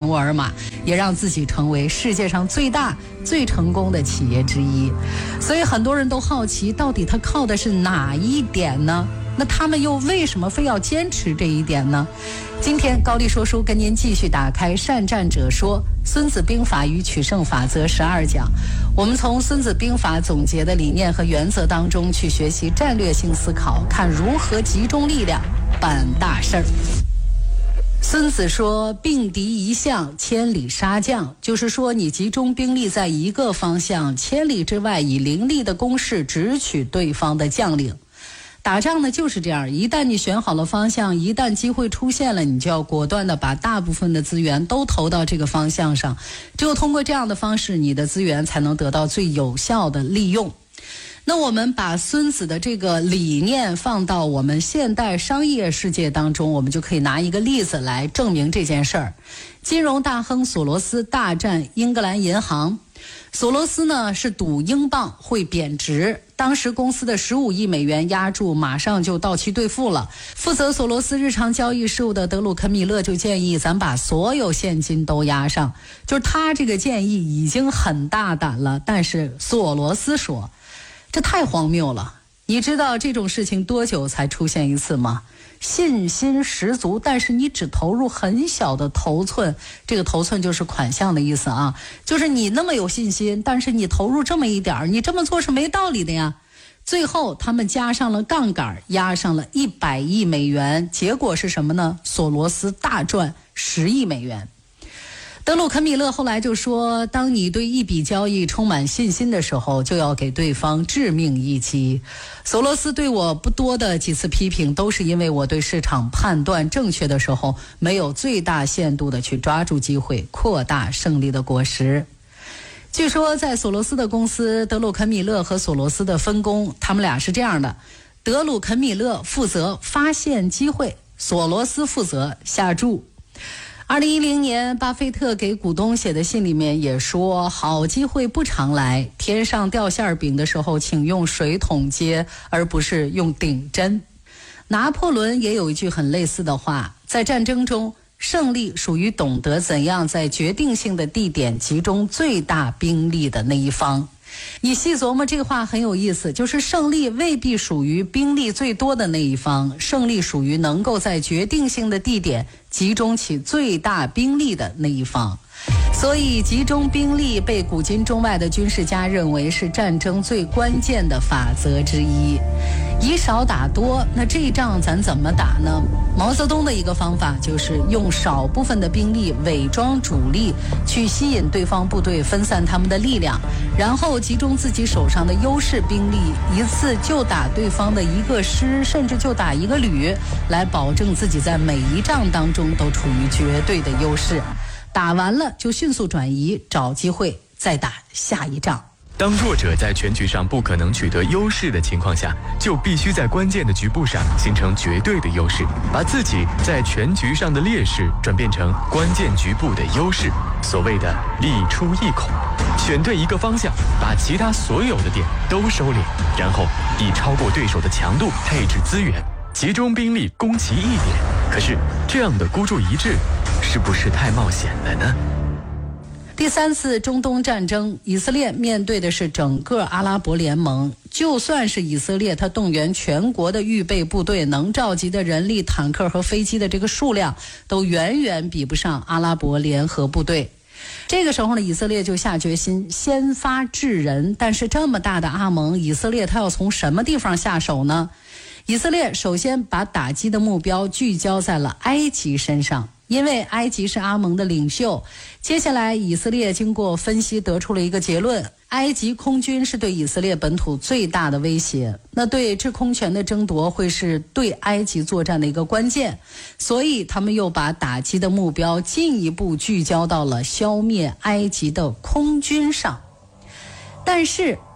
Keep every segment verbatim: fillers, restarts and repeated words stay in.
沃尔玛，也让自己成为世界上最大最成功的企业之一。所以很多人都好奇，到底他靠的是哪一点呢？那他们又为什么非要坚持这一点呢？今天高丽说书跟您继续打开善战者说孙子兵法与取胜法则十二讲，我们从孙子兵法总结的理念和原则当中去学习战略性思考，看如何集中力量办大事儿。孙子说并敌一向，千里杀将，就是说你集中兵力在一个方向，千里之外以凌厉的攻势直取对方的将领。打仗呢就是这样，一旦你选好了方向，一旦机会出现了，你就要果断的把大部分的资源都投到这个方向上，只有通过这样的方式，你的资源才能得到最有效的利用。那我们把孙子的这个理念放到我们现代商业世界当中，我们就可以拿一个例子来证明这件事儿。金融大亨索罗斯大战英格兰银行，索罗斯呢是赌英镑会贬值，当时公司的十五亿美元押注马上就到期兑付了。负责索罗斯日常交易事务的德鲁肯米勒就建议咱把所有现金都押上，就是他这个建议已经很大胆了，但是索罗斯说这太荒谬了。你知道这种事情多久才出现一次吗？信心十足，但是你只投入很小的头寸，这个头寸就是款项的意思啊，就是你那么有信心，但是你投入这么一点，你这么做是没道理的呀。最后他们加上了杠杆，压上了一百亿美元，结果是什么呢？索罗斯大赚十亿美元。德鲁肯米勒后来就说，当你对一笔交易充满信心的时候，就要给对方致命一击。索罗斯对我不多的几次批评，都是因为我对市场判断正确的时候，没有最大限度的去抓住机会，扩大胜利的果实。据说在索罗斯的公司，德鲁肯米勒和索罗斯的分工，他们俩是这样的：德鲁肯米勒负责发现机会，索罗斯负责下注。二零一零年，巴菲特给股东写的信里面也说，好机会不常来，天上掉馅饼的时候，请用水桶接，而不是用顶针。拿破仑也有一句很类似的话，在战争中，胜利属于懂得怎样在决定性的地点集中最大兵力的那一方。你细琢磨这个话很有意思，就是胜利未必属于兵力最多的那一方，胜利属于能够在决定性的地点集中起最大兵力的那一方。所以集中兵力被古今中外的军事家认为是战争最关键的法则之一。以少打多，那这一仗咱怎么打呢？毛泽东的一个方法就是用少部分的兵力伪装主力，去吸引对方部队，分散他们的力量，然后集中自己手上的优势兵力，一次就打对方的一个师，甚至就打一个旅，来保证自己在每一仗当中都处于绝对的优势。打完了就迅速转移，找机会再打下一仗。 当弱者在全局上不可能取得优势的情况下，就必须在关键的局部上形成绝对的优势，把自己在全局上的劣势转变成关键局部的优势。所谓的力出一孔，选对一个方向，把其他所有的点都收敛，然后以超过对手的强度配置资源，集中兵力攻其一点。可是这样的孤注一掷是不是太冒险了呢？ 第三次中东战争，以色列面对的是整个阿拉伯联盟。就算是以色列，它动员全国的预备部队，能召集的人力、坦克和飞机的这个数量，都远远比不上阿拉伯联合部队。这个时候呢，以色列就下决心先发制人。但是这么大的阿盟，以色列它要从什么地方下手呢？以色列首先把打击的目标聚焦在了埃及身上，因为埃及是阿盟的领袖。接下来以色列经过分析得出了一个结论，埃及空军是对以色列本土最大的威胁，那对制空权的争夺会是对埃及作战的一个关键，所以他们又把打击的目标进一步聚焦到了消灭埃及的空军上。但是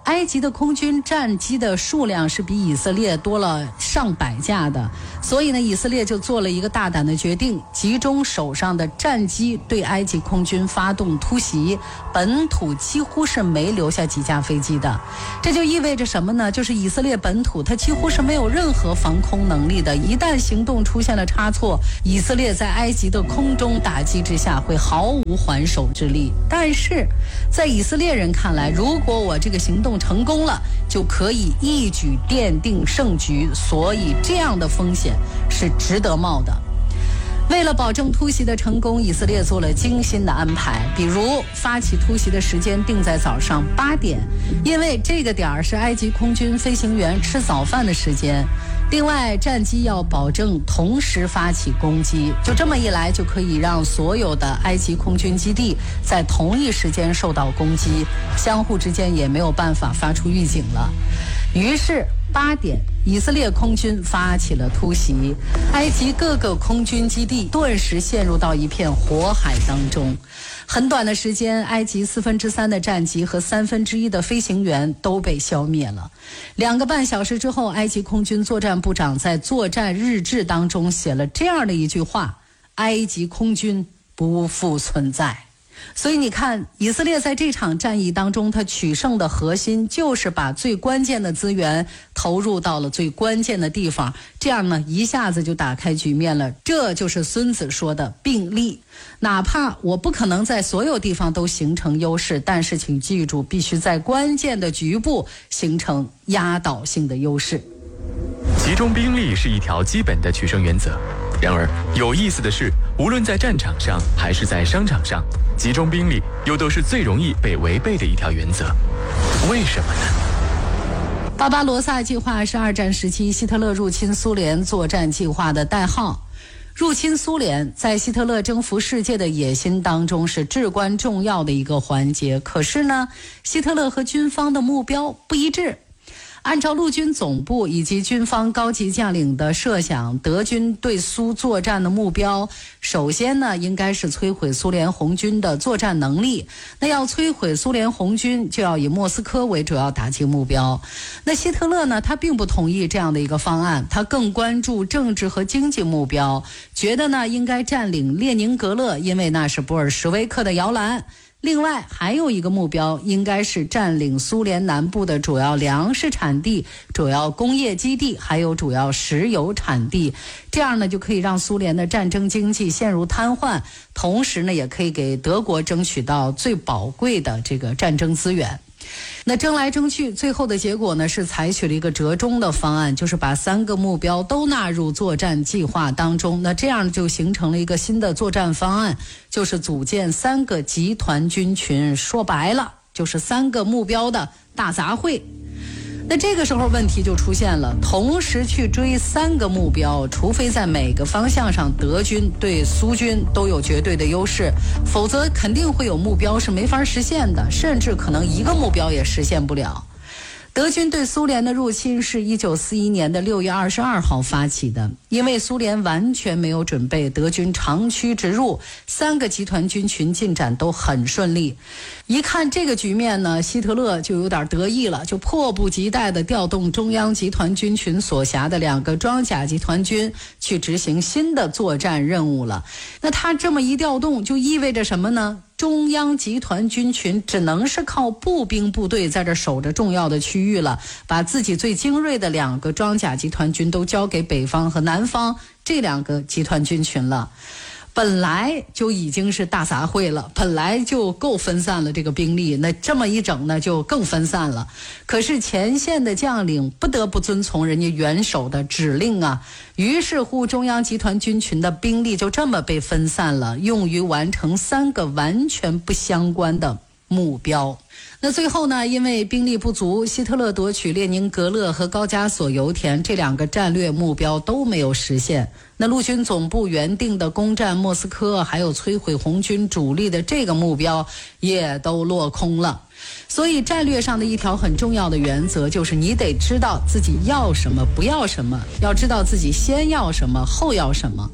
埃及的空军战机的数量是比以色列多了上百架的，所以呢，以色列就做了一个大胆的决定，集中手上的战机对埃及空军发动突袭，本土几乎是没留下几架飞机的。这就意味着什么呢？就是以色列本土它几乎是没有任何防空能力的，一旦行动出现了差错，以色列在埃及的空中打击之下会毫无还手之力。但是在以色列人看来，如果我这个行动成功了，就可以一举奠定胜局，所以这样的风险是值得冒的。为了保证突袭的成功，以色列做了精心的安排，比如发起突袭的时间定在早上八点，因为这个点儿是埃及空军飞行员吃早饭的时间。另外，战机要保证同时发起攻击，就这么一来，就可以让所有的埃及空军基地在同一时间受到攻击，相互之间也没有办法发出预警了。于是八点，以色列空军发起了突袭，埃及各个空军基地顿时陷入到一片火海当中。很短的时间，埃及四分之三的战机和三分之一的飞行员都被消灭了。两个半小时之后，埃及空军作战部长在作战日志当中写了这样的一句话：埃及空军不复存在。所以你看，以色列在这场战役当中，它取胜的核心就是把最关键的资源投入到了最关键的地方，这样呢，一下子就打开局面了。这就是孙子说的并立。哪怕我不可能在所有地方都形成优势，但是请记住，必须在关键的局部形成压倒性的优势。 集中兵力是一条基本的取胜原则。然而有意思的是，无论在战场上还是在商场上，集中兵力又都是最容易被违背的一条原则。为什么呢？ 巴巴罗萨计划是二战时期希特勒入侵苏联作战计划的代号。入侵苏联在希特勒征服世界的野心当中是至关重要的一个环节，可是呢，希特勒和军方的目标不一致。按照陆军总部以及军方高级将领的设想，德军对苏作战的目标，首先呢，应该是摧毁苏联红军的作战能力。那要摧毁苏联红军，就要以莫斯科为主要打击目标。那希特勒呢，他并不同意这样的一个方案，他更关注政治和经济目标，觉得呢，应该占领列宁格勒，因为那是布尔什维克的摇篮。另外还有一个目标，应该是占领苏联南部的主要粮食产地、主要工业基地，还有主要石油产地。这样呢，就可以让苏联的战争经济陷入瘫痪，同时呢，也可以给德国争取到最宝贵的这个战争资源。那争来争去，最后的结果呢，是采取了一个折中的方案，就是把三个目标都纳入作战计划当中。那这样就形成了一个新的作战方案，就是组建三个集团军群，说白了就是三个目标的大杂烩。那这个时候问题就出现了，同时去追三个目标，除非在每个方向上德军对苏军都有绝对的优势，否则肯定会有目标是没法实现的，甚至可能一个目标也实现不了。德军对苏联的入侵是一九四一年的六月二十二号发起的，因为苏联完全没有准备，德军长驱直入，三个集团军群进展都很顺利。一看这个局面呢，希特勒就有点得意了，就迫不及待地调动中央集团军群所辖的两个装甲集团军去执行新的作战任务了。那他这么一调动，就意味着什么呢？中央集团军群只能是靠步兵部队在这守着重要的区域了，把自己最精锐的两个装甲集团军都交给北方和南方这两个集团军群了。本来就已经是大杂烩了，本来就够分散了这个兵力，那这么一整呢就更分散了。可是前线的将领不得不遵从人家元首的指令啊，于是乎中央集团军群的兵力就这么被分散了，用于完成三个完全不相关的目标。那最后呢，因为兵力不足，希特勒夺取列宁格勒和高加索油田这两个战略目标都没有实现。那陆军总部原定的攻占莫斯科还有摧毁红军主力的这个目标也都落空了。所以战略上的一条很重要的原则就是你得知道自己要什么不要什么，要知道自己先要什么后要什么。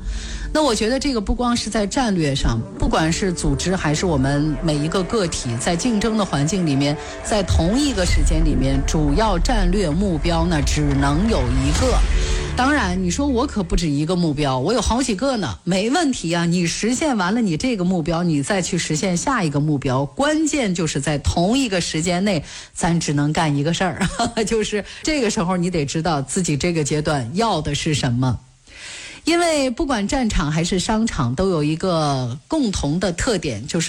那我觉得这个不光是在战略上，不管是组织还是我们每一个个体，在竞争的环境里面，在同一个时间里面，主要战略目标呢只能有一个。当然你说我可不止一个目标，我有好几个呢，没问题啊，你实现完了你这个目标，你再去实现下一个目标，关键就是在同一个时间内咱只能干一个事儿就是这个时候你得知道自己这个阶段要的是什么。因为不管战场还是商场都有一个共同的特点，就是